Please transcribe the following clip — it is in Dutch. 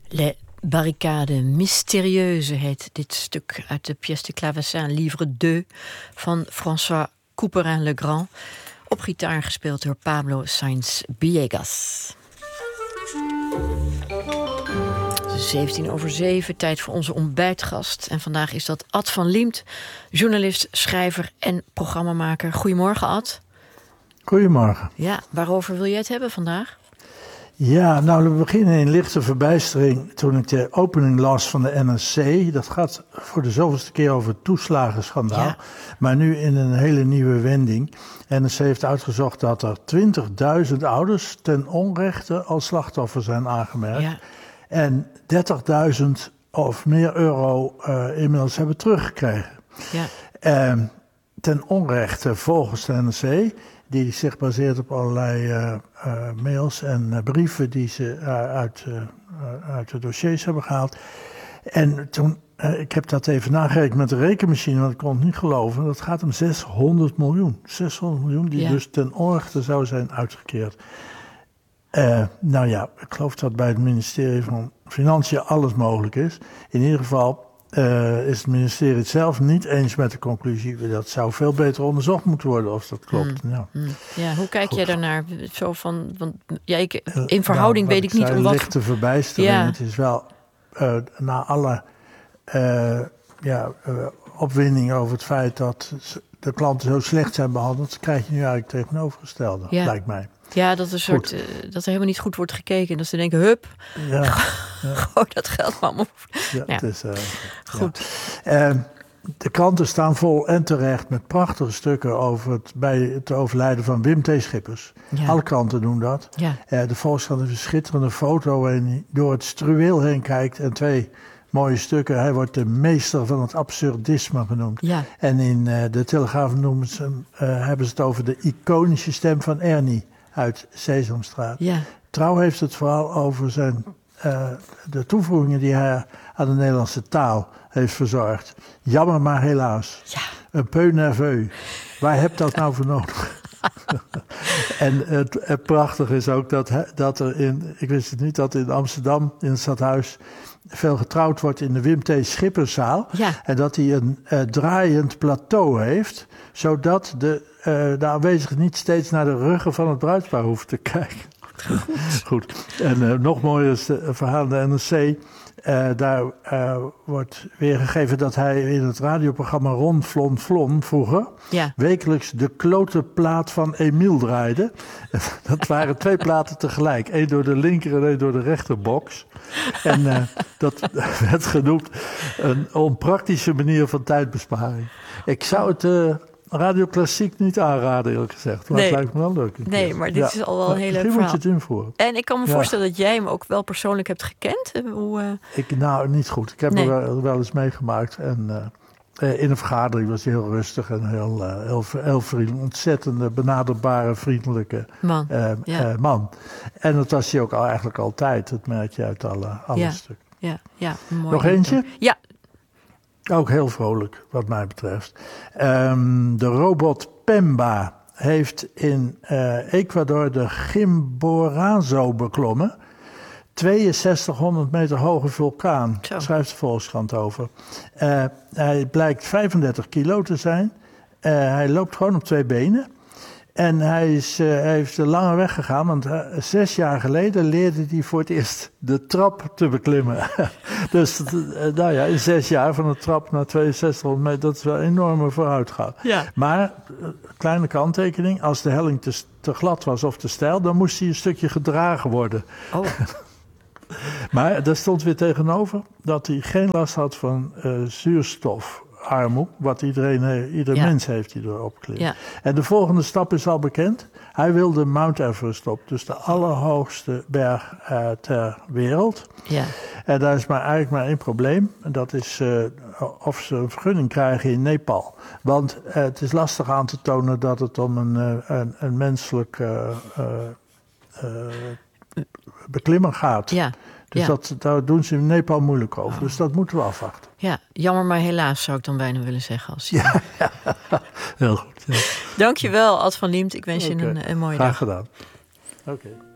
Les Barricades Mystérieuses heet dit stuk uit de pièce de clavecin Livre 2 van François Couperin-Legrand, op gitaar gespeeld door Pablo Sainz Villegas. 7:17, tijd voor onze ontbijtgast. En vandaag is dat Ad van Liemt, journalist, schrijver en programmamaker. Goedemorgen, Ad. Goedemorgen. Ja, waarover wil jij het hebben vandaag? Ja, nou, we beginnen in lichte verbijstering toen ik de opening las van de NRC. Dat gaat voor de zoveelste keer over het toeslagenschandaal. Ja. Maar nu in een hele nieuwe wending. NRC heeft uitgezocht dat er 20.000 ouders ten onrechte als slachtoffer zijn aangemerkt. Ja. En 30.000 of meer euro inmiddels hebben teruggekregen. Ja. Ten onrechte volgens de NRC, die zich baseert op allerlei mails en brieven die ze uit de dossiers hebben gehaald. En toen, ik heb dat even nagerekend met de rekenmachine, want ik kon het niet geloven. Dat gaat om 600 miljoen. 600 miljoen die dus ten onrechte zou zijn uitgekeerd. Nou ja, ik geloof dat bij het ministerie van Financiën alles mogelijk is. In ieder geval is het ministerie het zelf niet eens met de conclusie. Dat zou veel beter onderzocht moeten worden of dat klopt. Ja, hoe kijk jij daarnaar? Zo van, want in verhouding weet ik niet om wat... lichte verbijstering. Ja. Het is wel na alle opwinding over het feit dat de klanten zo slecht zijn behandeld, krijg je nu eigenlijk tegenovergestelde, lijkt mij. Ja, dat er helemaal niet goed wordt gekeken. Dat ze denken, hup, gooi dat geld maar op. Ja, het is goed. Ja. De kranten staan vol en terecht met prachtige stukken bij het overlijden van Wim T. Schippers. Ja. Alle kranten doen dat. Ja. De Volkskrant heeft een schitterende foto waarin hij door het struweel heen kijkt en 2 mooie stukken. Hij wordt de meester van het absurdisme genoemd. Ja. En in de Telegraaf hebben ze het over de iconische stem van Ernie uit Sesamstraat. Ja. Trouw heeft het vooral over de toevoegingen die hij aan de Nederlandse taal heeft verzorgd. Jammer maar helaas. Ja. Un peu nerveux. Waar heb dat nou voor nodig? En het prachtige is ook dat er ik wist het niet, dat in Amsterdam, in het stadhuis, veel getrouwd wordt in de Wim T. Schipperszaal. Ja. En dat hij een draaiend plateau heeft, zodat de aanwezigen niet steeds naar de ruggen van het bruidspaar hoeven te kijken. Goed. En nog mooier is het verhaal in de NRC. Daar wordt weergegeven dat hij in het radioprogramma Ron Flon Flon vroeger wekelijks de klote plaat van Emiel draaide. Dat waren 2 platen tegelijk. 1 door de linker en 1 door de rechterbox. En dat werd genoemd een onpraktische manier van tijdbesparing. Ik zou het Radio Klassiek niet aanraden, eerlijk gezegd. Maar het lijkt me wel leuk. Nee, maar dit is al wel een hele verhaal. Misschien moet je het invoeren. En ik kan me voorstellen dat jij hem ook wel persoonlijk hebt gekend. Nou, niet goed. Ik heb er wel eens meegemaakt. En in een vergadering was hij heel rustig en heel vriendelijk. Ontzettend benaderbare, vriendelijke man. En dat was hij ook eigenlijk altijd. Dat merk je uit alle stukken. Ja, mooi. Nog eentje? Ja. Ook heel vrolijk, wat mij betreft. De robot Pemba heeft in Ecuador de Chimborazo beklommen. 6200 meter hoge vulkaan, schrijft de Volkskrant over. Hij blijkt 35 kilo te zijn. Hij loopt gewoon op 2 benen. En hij heeft een lange weg gegaan, want 6 jaar geleden leerde hij voor het eerst de trap te beklimmen. Dus in 6 jaar van de trap naar 6200 meter, dat is wel een enorme vooruitgang. Ja. Maar, kleine kanttekening, als de helling te glad was of te steil, dan moest hij een stukje gedragen worden. Oh. Maar daar stond weer tegenover dat hij geen last had van zuurstofarmoede, wat ieder mens heeft die erop klimt. Ja. En de volgende stap is al bekend. Hij wil de Mount Everest op, dus de allerhoogste berg ter wereld. Ja. En daar is eigenlijk maar 1 probleem. En dat is of ze een vergunning krijgen in Nepal. Want het is lastig aan te tonen dat het om een menselijk beklimmer gaat. Ja. Dus daar doen ze in Nepal moeilijk over. Dus dat moeten we afwachten. Ja, jammer maar helaas zou ik dan bijna willen zeggen. Heel goed. Ja. Dankjewel, Ad van Liemt. Ik wens je een mooie dag. Graag gedaan. Oké.